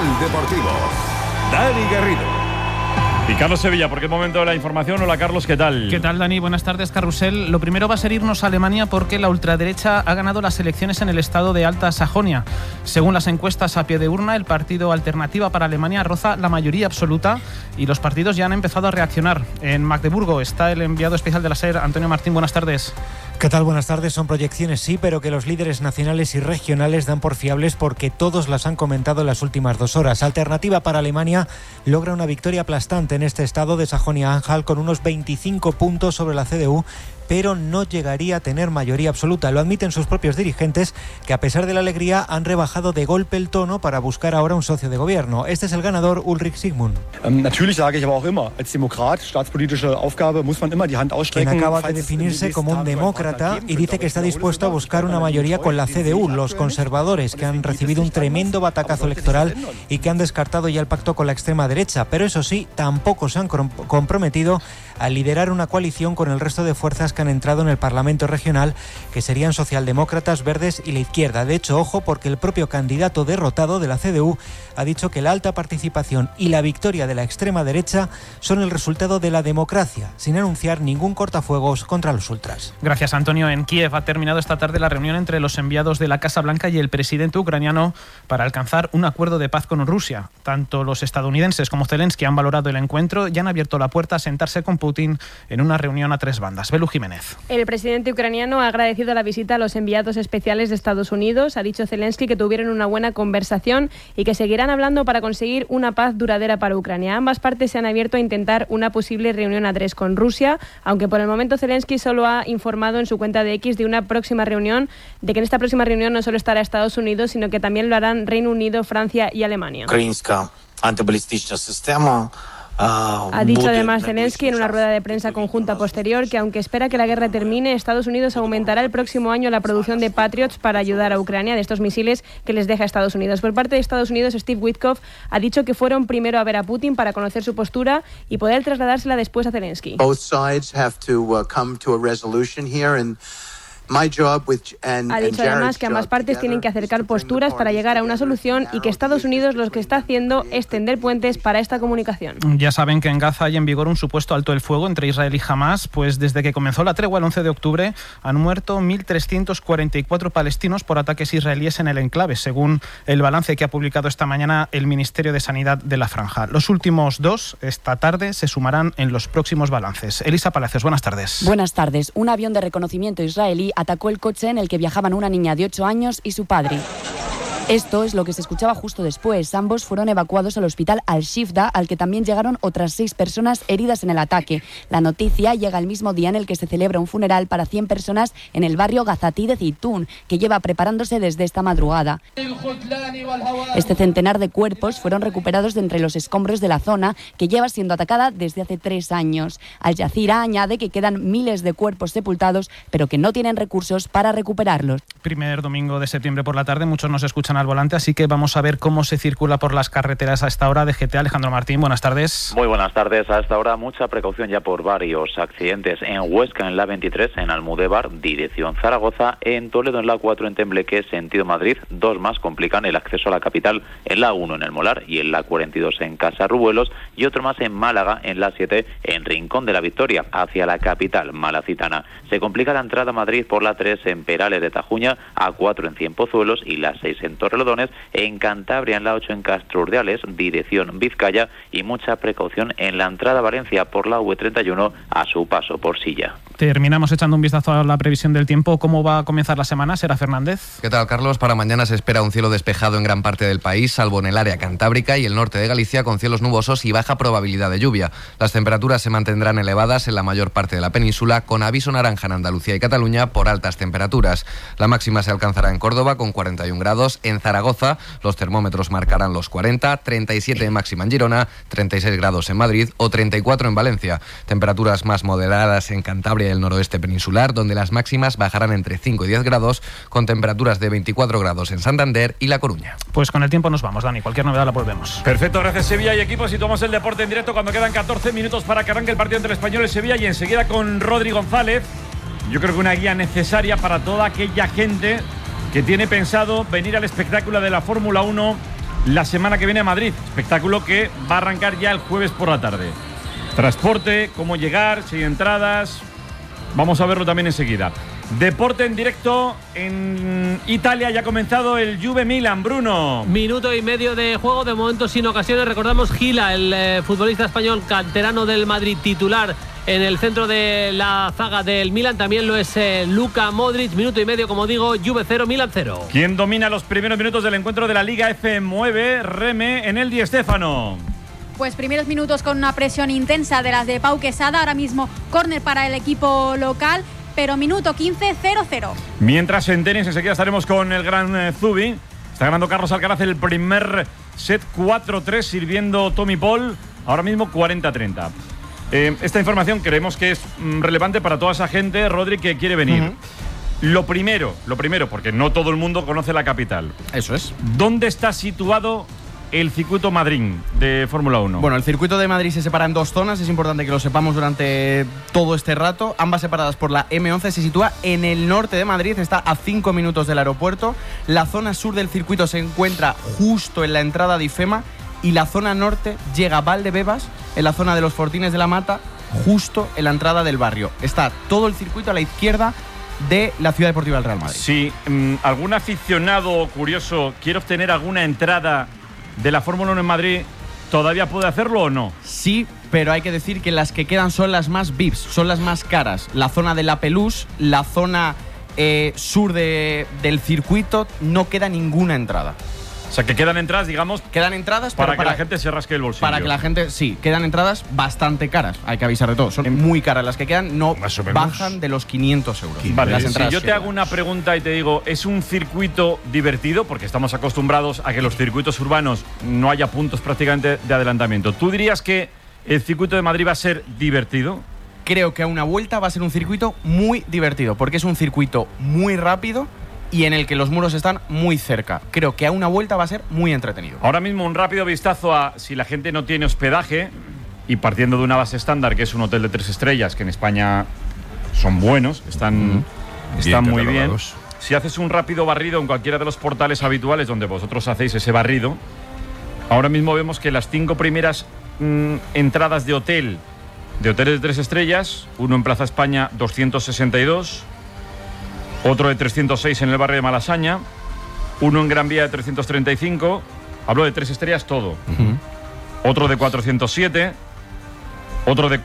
Deportivo. Dani Garrido. Y Carlos Sevilla, porque es momento de la información. Hola Carlos, ¿qué tal? ¿Qué tal, Dani? Buenas tardes, Carrusel. Lo primero va a ser irnos a Alemania porque la ultraderecha ha ganado las elecciones en el estado de Alta Sajonia. Según las encuestas a pie de urna, el partido Alternativa para Alemania roza la mayoría absoluta y los partidos ya han empezado a reaccionar. En Magdeburgo está el enviado especial de la SER, Antonio Martín. Buenas tardes. ¿Qué tal? Buenas tardes. Son proyecciones, sí, pero que los líderes nacionales y regionales dan por fiables porque todos las han comentado en las últimas 2 horas. Alternativa para Alemania logra una victoria aplastante en este estado de Sajonia-Anhalt con unos 25 puntos sobre la CDU, pero no llegaría a tener mayoría absoluta. Lo admiten sus propios dirigentes, que a pesar de la alegría han rebajado de golpe el tono para buscar ahora un socio de gobierno. Este es el ganador, Ulrich Sigmund. Natürlich sage ich aber auch immer, als Demokrat, staatspolitische Aufgabe, muss man immer die Hand ausstrecken. Quien acaba de definirse como un demócrata y dice que está dispuesto a buscar una mayoría con la CDU, los conservadores, que han recibido un tremendo batacazo electoral y que han descartado ya el pacto con la extrema derecha. Pero eso sí, tampoco se han comprometido a liderar una coalición con el resto de fuerzas que han entrado en el Parlamento regional, que serían socialdemócratas, verdes y la izquierda. De hecho, ojo, porque el propio candidato derrotado de la CDU ha dicho que la alta participación y la victoria de la extrema derecha son el resultado de la democracia, sin anunciar ningún cortafuegos contra los ultras. Gracias, Antonio. En Kiev ha terminado esta tarde la reunión entre los enviados de la Casa Blanca y el presidente ucraniano para alcanzar un acuerdo de paz con Rusia. Tanto los estadounidenses como Zelensky han valorado el encuentro y han abierto la puerta a sentarse con Putin en una reunión a 3 bandas. Belu Jiménez. El presidente ucraniano ha agradecido la visita a los enviados especiales de Estados Unidos. Ha dicho Zelensky que tuvieron una buena conversación y que seguirán hablando para conseguir una paz duradera para Ucrania. Ambas partes se han abierto a intentar una posible reunión a 3 con Rusia, aunque por el momento Zelensky solo ha informado en su cuenta de X de una próxima reunión, de que en esta próxima reunión no solo estará Estados Unidos, sino que también lo harán Reino Unido, Francia y Alemania. Ha dicho además Zelensky en una rueda de prensa conjunta posterior que aunque espera que la guerra termine, Estados Unidos aumentará el próximo año la producción de Patriots para ayudar a Ucrania, de estos misiles que les deja Estados Unidos. Por parte de Estados Unidos, Steve Witkoff ha dicho que fueron primero a ver a Putin para conocer su postura y poder trasladársela después a Zelensky. Both sides have to come to a resolution here and ha dicho además que ambas partes tienen que acercar posturas para llegar a una solución y que Estados Unidos lo que está haciendo es tender puentes para esta comunicación. Ya saben que en Gaza hay en vigor un supuesto alto el fuego entre Israel y Hamás, pues desde que comenzó la tregua el 11 de octubre han muerto 1.344 palestinos por ataques israelíes en el enclave, según el balance que ha publicado esta mañana el Ministerio de Sanidad de la Franja. Los últimos 2 esta tarde se sumarán en los próximos balances. Elisa Palacios, buenas tardes. Buenas tardes. Un avión de reconocimiento israelí atacó el coche en el que viajaban una niña de 8 años y su padre. Esto es lo que se escuchaba justo después. Ambos fueron evacuados al hospital Al-Shifda, al que también llegaron otras 6 personas heridas en el ataque. La noticia llega el mismo día en el que se celebra un funeral para 100 personas en el barrio Gazatí de Zeytún, que lleva preparándose desde esta madrugada. Este centenar de cuerpos fueron recuperados de entre los escombros de la zona, que lleva siendo atacada desde hace 3 años. Al Jazeera añade que quedan miles de cuerpos sepultados, pero que no tienen recursos para recuperarlos. Primer domingo de septiembre por la tarde, muchos nos escuchan al volante, así que vamos a ver cómo se circula por las carreteras a esta hora. de GT, Alejandro Martín, buenas tardes. Muy buenas tardes. A esta hora mucha precaución ya por varios accidentes. En Huesca, en la 23, en Almudévar, dirección Zaragoza, en Toledo, en la 4, en Tembleque, sentido Madrid. 2 más complican el acceso a la capital, en la 1 en el Molar y en la 42 en Casarrubuelos, y otro más en Málaga, en la 7, en Rincón de la Victoria, hacia la capital malacitana. Se complica la entrada a Madrid por la 3 en Perales de Tajuña, a 4 en Cienpozuelos y la 6 en Torrelodones, en Cantabria en la 8 en Castro Urdiales, dirección Vizcaya, y mucha precaución en la entrada a Valencia por la V31 a su paso por Silla. Terminamos echando un vistazo a la previsión del tiempo. ¿Cómo va a comenzar la semana? Sera Fernández. ¿Qué tal, Carlos? Para mañana se espera un cielo despejado en gran parte del país, salvo en el área cantábrica y el norte de Galicia, con cielos nubosos y baja probabilidad de lluvia. Las temperaturas se mantendrán elevadas en la mayor parte de la península, con aviso naranja en Andalucía y Cataluña por altas temperaturas. La máxima se alcanzará en Córdoba con 41 grados, en Zaragoza los termómetros marcarán los 40, 37 de máxima en Girona, 36 grados en Madrid o 34 en Valencia. Temperaturas más moderadas en Cantabria y el noroeste peninsular, donde las máximas bajarán entre 5 y 10 grados, con temperaturas de 24 grados en Santander y La Coruña. Pues con el tiempo nos vamos, Dani. Cualquier novedad la volvemos. Perfecto, gracias Sevilla y equipo. Situamos el deporte en directo cuando quedan 14 minutos para que arranque el partido entre el Español y Sevilla, y enseguida con Rodri González. Yo creo que una guía necesaria para toda aquella gente que tiene pensado venir al espectáculo de la Fórmula 1 la semana que viene a Madrid. Espectáculo que va a arrancar ya el jueves por la tarde. Transporte, cómo llegar, si hay entradas. Vamos a verlo también enseguida. Deporte en directo en Italia. Ya ha comenzado el Juve Milan, Bruno. Minuto y medio de juego, de momento sin ocasiones. Recordamos Gila, el futbolista español canterano del Madrid, titular en el centro de la zaga del Milan. También lo es Luka Modric. Minuto y medio, como digo, Juve 0, Milan 0. ¿Quién domina los primeros minutos del encuentro de la Liga F? Mueve Reme en el Di Stéfano. Pues primeros minutos con una presión intensa de las de Pau Quesada. Ahora mismo córner para el equipo local. Pero minuto 15, 0-0. Mientras en tenis enseguida estaremos con el gran Zubi. Está ganando Carlos Alcaraz el primer set 4-3, sirviendo Tommy Paul. Ahora mismo 40-30. Esta información creemos que es relevante para toda esa gente, Rodri, que quiere venir. Lo primero, porque no todo el mundo conoce la capital. Eso es. ¿Dónde está situado el circuito Madrid de Fórmula 1? Bueno, el circuito de Madrid se separa en dos zonas, es importante que lo sepamos durante todo este rato. Ambas separadas por la M11, se sitúa en el norte de Madrid, está a 5 minutos del aeropuerto. La zona sur del circuito se encuentra justo en la entrada de IFEMA y la zona norte llega a Valdebebas, en la zona de los Fortines de la Mata, justo en la entrada del barrio. Está todo el circuito a la izquierda de la Ciudad Deportiva del Real Madrid. Si algún aficionado curioso quiere obtener alguna entrada de la Fórmula 1 en Madrid, ¿todavía puede hacerlo o no? Sí, pero hay que decir que las que quedan son las más VIPs, son las más caras. La zona de la Pelús, la zona sur del circuito, no queda ninguna entrada. O sea, que quedan entradas, digamos. Quedan entradas para que la gente se rasque el bolsillo. Para que la gente, sí, quedan entradas bastante caras. Hay que avisar de todo. Son muy caras las que quedan, no bajan de los 500 euros. Vale, las si entradas yo te hago una pregunta y te digo, ¿es un circuito divertido? Porque estamos acostumbrados a que los circuitos urbanos no haya puntos prácticamente de adelantamiento. ¿Tú dirías que el circuito de Madrid va a ser divertido? Creo que a una vuelta va a ser un circuito muy divertido, porque es un circuito muy rápido y en el que los muros están muy cerca. Creo que a una vuelta va a ser muy entretenido. Ahora mismo un rápido vistazo a si la gente no tiene hospedaje, y partiendo de una base estándar, que es un hotel de 3 estrellas, que en España son buenos, están muy bien. Si haces un rápido barrido en cualquiera de los portales habituales donde vosotros hacéis ese barrido, ahora mismo vemos que las 5 primeras entradas de hoteles de 3 estrellas, uno en Plaza España 262, otro de 306 en el barrio de Malasaña, uno en Gran Vía de 335, hablo de 3 estrellas todo, otro de 407, otro de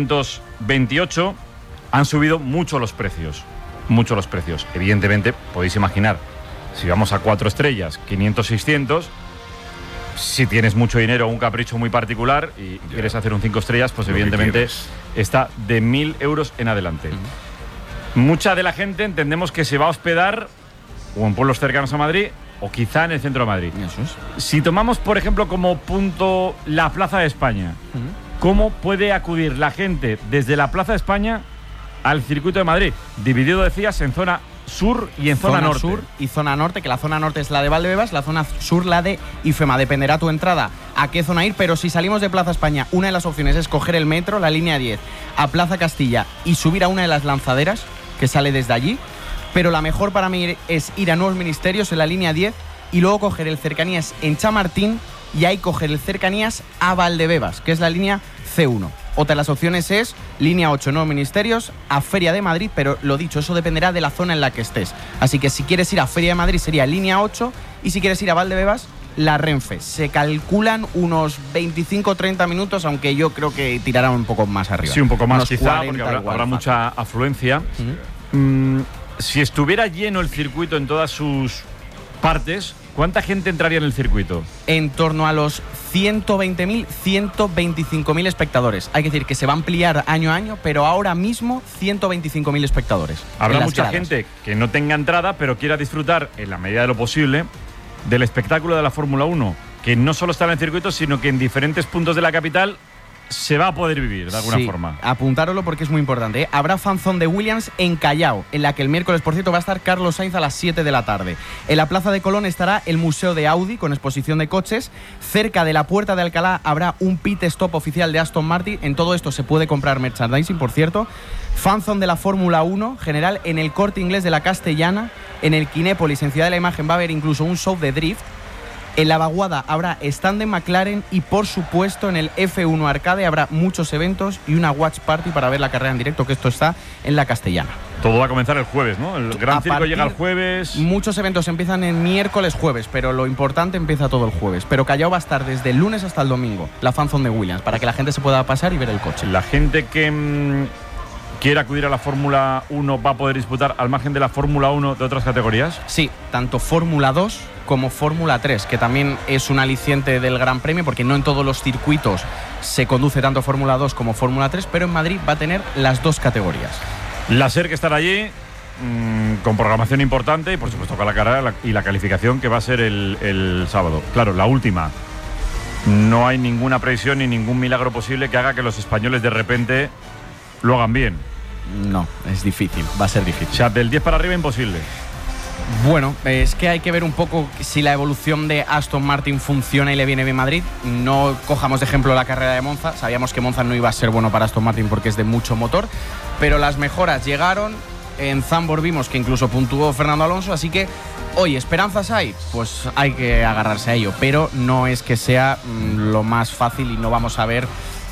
428. Han subido mucho los precios. Evidentemente, podéis imaginar, si vamos a 4 estrellas, 500, 600, si tienes mucho dinero o un capricho muy particular y quieres hacer un 5 estrellas, pues evidentemente está de 1.000 euros en adelante. Mucha de la gente entendemos que se va a hospedar o en pueblos cercanos a Madrid o quizá en el centro de Madrid. Eso es. Si tomamos, por ejemplo, como punto la Plaza de España, ¿cómo puede acudir la gente desde la Plaza de España al circuito de Madrid? Dividido, decías, en zona sur y en zona norte. Sur y zona norte, que la zona norte es la de Valdebebas, la zona sur la de IFEMA. Dependerá tu entrada a qué zona ir, pero si salimos de Plaza España, una de las opciones es coger el metro, la línea 10, a Plaza Castilla y subir a una de las lanzaderas que sale desde allí, pero la mejor para mí es ir a Nuevos Ministerios en la línea 10 y luego coger el Cercanías en Chamartín y ahí coger el Cercanías a Valdebebas, que es la línea C1. Otra de las opciones es línea 8 Nuevos Ministerios a Feria de Madrid, pero lo dicho, eso dependerá de la zona en la que estés. Así que si quieres ir a Feria de Madrid sería línea 8 y si quieres ir a Valdebebas, la Renfe. Se calculan unos 25-30 minutos, aunque yo creo que tirarán un poco más arriba. Sí, un poco más quizá, porque habrá mucha afluencia. Si estuviera lleno el circuito en todas sus partes, ¿cuánta gente entraría en el circuito? En torno a los 120.000, 125.000 espectadores. Hay que decir que se va a ampliar año a año, pero ahora mismo 125.000 espectadores. Habrá mucha gente que no tenga entrada, pero quiera disfrutar, en la medida de lo posible, del espectáculo de la Fórmula 1, que no solo está en el circuito, sino que en diferentes puntos de la capital se va a poder vivir de alguna forma. Apuntároslo porque es muy importante, ¿eh? Habrá fanzón de Williams en Callao, en la que el miércoles, por cierto, va a estar Carlos Sainz a las 7 de la tarde. En la Plaza de Colón estará el Museo de Audi con exposición de coches. Cerca de la Puerta de Alcalá habrá un pit stop oficial de Aston Martin. En todo esto se puede comprar merchandising, por cierto. Fanzón de la Fórmula 1 general en el Corte Inglés de la Castellana. En el Kinépolis, en Ciudad de la Imagen, va a haber incluso un show de drift. En la vaguada habrá stand de McLaren y, por supuesto, en el F1 Arcade habrá muchos eventos y una watch party para ver la carrera en directo, que esto está en la Castellana. Todo va a comenzar el jueves, ¿no? El Gran Circo llega el jueves. Muchos eventos empiezan en miércoles, jueves, pero lo importante empieza todo el jueves. Pero Callao va a estar desde el lunes hasta el domingo, la fanzone de Williams, para que la gente se pueda pasar y ver el coche. La gente que quiera acudir a la Fórmula 1 va a poder disputar al margen de la Fórmula 1 de otras categorías. Sí, tanto Fórmula 2 como Fórmula 3, que también es un aliciente del Gran Premio, porque no en todos los circuitos se conduce tanto Fórmula 2 como Fórmula 3, pero en Madrid va a tener las dos categorías. La SER que estará allí, con programación importante y por supuesto con la carrera y la calificación que va a ser el sábado. Claro, la última. No hay ninguna previsión ni ningún milagro posible que haga que los españoles de repente lo hagan bien. No, es difícil, va a ser difícil. O sea, del 10 para arriba imposible. Bueno, es que hay que ver un poco si la evolución de Aston Martin funciona y le viene bien Madrid. No cojamos de ejemplo la carrera de Monza. Sabíamos que Monza no iba a ser bueno para Aston Martin porque es de mucho motor, pero las mejoras llegaron. En Zandvoort vimos que incluso puntuó Fernando Alonso, así que, oye, ¿esperanzas hay? Pues hay que agarrarse a ello, pero no es que sea lo más fácil y no vamos a ver,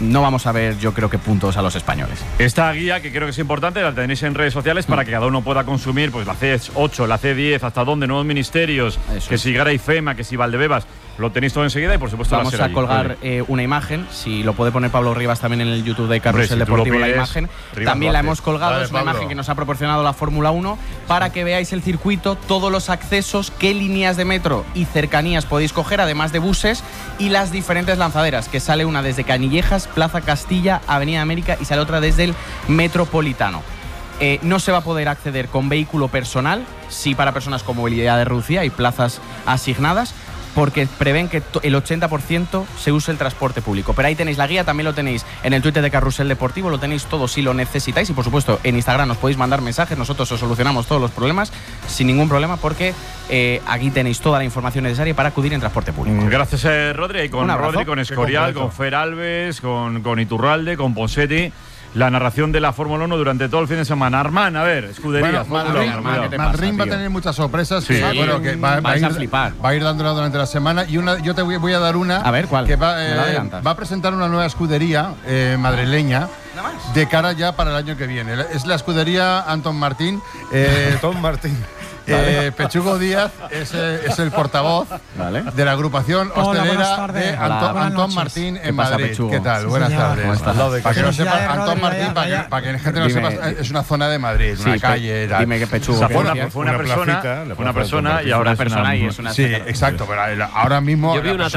yo creo que puntos a los españoles. Esta guía, que creo que es importante, la tenéis en redes sociales para que cada uno pueda consumir pues la C8, la C10, hasta dónde, nuevos ministerios, eso que si Gara y FEMA, que si Valdebebas, lo tenéis todo enseguida y por supuesto vamos a colgar una imagen, si lo puede poner Pablo Rivas también en el YouTube de Carrusel Deportivo, la imagen. Rivas también la hemos colgado, es una imagen que nos ha proporcionado la Fórmula 1 para que veáis el circuito, todos los accesos, qué líneas de metro y cercanías podéis coger, además de buses y las diferentes lanzaderas, que sale una desde Canillejas, Plaza Castilla, Avenida América y sale otra desde el Metropolitano. No se va a poder acceder con vehículo personal, sí para personas con movilidad reducida y plazas asignadas, porque prevén que el 80% se use el transporte público. Pero ahí tenéis la guía, también lo tenéis en el Twitter de Carrusel Deportivo, lo tenéis todo si lo necesitáis y por supuesto en Instagram nos podéis mandar mensajes, nosotros os solucionamos todos los problemas sin ningún problema, porque aquí tenéis toda la información necesaria para acudir en transporte público. Gracias, Rodri, y con Rodri, con Escorial, con Fer Alves, con Iturralde, con Ponseti. La narración de la Fórmula 1 durante todo el fin de semana. Armán, a ver, escuderías. Bueno, Madrid va a tener muchas sorpresas. Sí. Que va a flipar. Va a ir dándola durante la semana. Y yo te voy a dar una. A ver, ¿cuál? Que va a presentar una nueva escudería madrileña de cara ya para el año que viene. Es la escudería Anton Martín. Anton Martín. Pechugo Díaz es el portavoz de la agrupación hostelera de Antón Martín en Madrid. Pechugo? ¿Qué tal? Buenas tardes. Para que no sepas, Antón Martín, para que la gente no sepa, es una zona de Madrid, una calle. Dime qué Pechugo. Fue una persona y ahora es una. Sí, exacto, pero ahora mismo yo vi una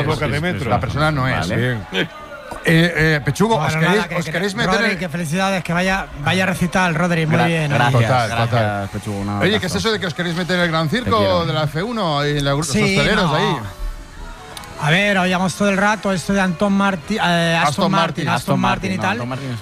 la persona no es. Pechugo, ¿os queréis meter Rodri, qué felicidades, que vaya a recitar el Rodri, muy bien. Total. Pechugo, oye, ¿qué es eso de que os queréis meter en el Gran Circo de la F1 y los hosteleros ahí? A ver, oíamos todo el rato esto de Aston Martin y tal.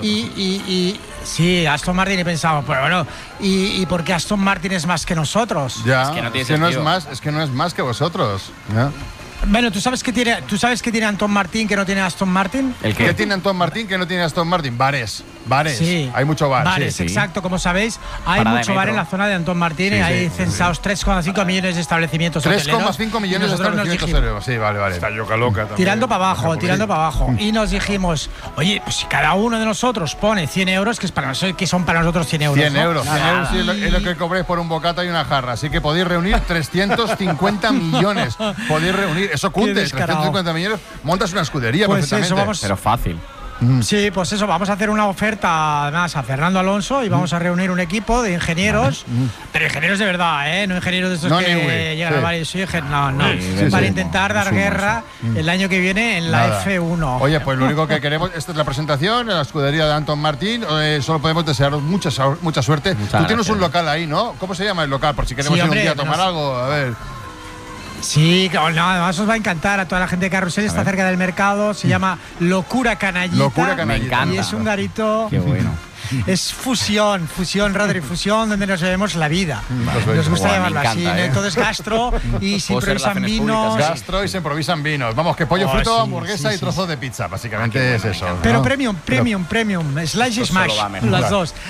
Sí, Aston Martin, y pensamos, pero bueno, ¿y por qué Aston Martin es más que nosotros? Ya, es que no es más que vosotros. ¿Ya? Bueno, ¿tú sabes qué tiene Anton Martín que no tiene Aston Martin? ¿Qué tiene Anton Martín que no tiene Aston Martin? Bares. Sí. Hay mucho bar. Bares, exacto. Como sabéis, hay mucho bar en la zona de Anton Martín y hay censados 3,5 millones de establecimientos hoteleros. 3,5 millones de establecimientos hoteleros. Sí, vale. Está loca también. Tirando para abajo. Y nos dijimos, oye, pues si cada uno de nosotros pone 100 euros, que son para nosotros 100 euros. 100 euros. 100 euros es lo que cobréis por un bocata y una jarra. Así que podéis reunir 350 millones. Podéis reunir. Eso cunde, 350 millones. Montas una escudería perfectamente. Pero fácil. Sí, pues eso, vamos a hacer una oferta además a Fernando Alonso y vamos a reunir un equipo de ingenieros, pero ingenieros de verdad, no ingenieros de estos que llegan a varios. Para intentar dar guerra el año que viene en la F1. Oye, pues lo único que queremos, esta es la presentación en la escudería de Anton Martín, solo podemos desearos mucha suerte. Tú tienes un local ahí, ¿no? ¿Cómo se llama el local? Por si queremos ir un día a tomar algo, a ver. Sí, además os va a encantar a toda la gente de Carrusel, está cerca del mercado, se llama Locura Canallita. Me encanta. Y es un garito. Qué bueno. Es fusión, Rodri, donde nos bebemos la vida. Nos gusta llamarlo así. Entonces gastro y se improvisan vinos. Gastro y se improvisan vinos. Vamos, que pollo frito, hamburguesa y trozo de pizza, básicamente es eso. Pero premium, slice y smash, las dos.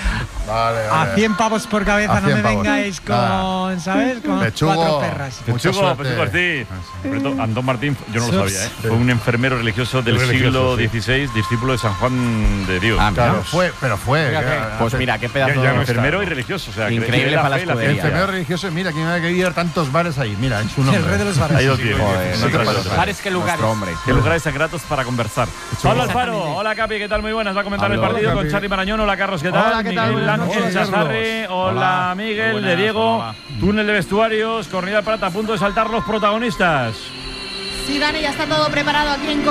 Vale. A 100 pavos por cabeza, no me vengáis con, ¿sabes? Con Pechugo, 4 perras. Pechugo Martín. Antón Martín, yo no lo sabía, ¿eh? Fue un enfermero religioso del siglo XVI, discípulo de San Juan de Dios. Claro, fue. Pues mira, qué pedazo de enfermero y religioso. O sea, increíble para la escudería. Enfermero religioso, mira, que me ha querido tantos bares ahí. Mira, es un hombre. El rey de los bares. Ahí lo tiene. Bares que lugares. Qué lugares secretos para conversar. Pablo Alfaro, hola Capi, ¿qué tal? Muy buenas. Va a comentar el partido con Charly Marañón. Hola Carlos, ¿qué tal? Hola, ¿qué tal? Miguel Ángel Chazarri, hola Miguel, de Diego. Túnel de vestuarios, Cornellà Prat a punto de saltar los protagonistas. Sí, Dani, ya está todo preparado aquí en